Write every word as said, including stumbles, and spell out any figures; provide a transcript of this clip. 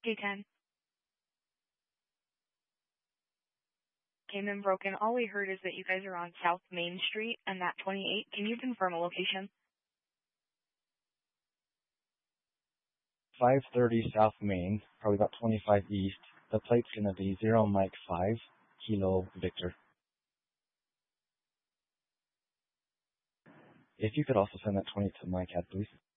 Whiskey ten. Came in broken. All we heard is that you guys are on South Main Street and that twenty-eight. Can you confirm a location? five thirty South Main, probably about twenty-five East. The plate's going to be zero Mike five, Kilo Victor. If you could also send that twenty to my cat, please.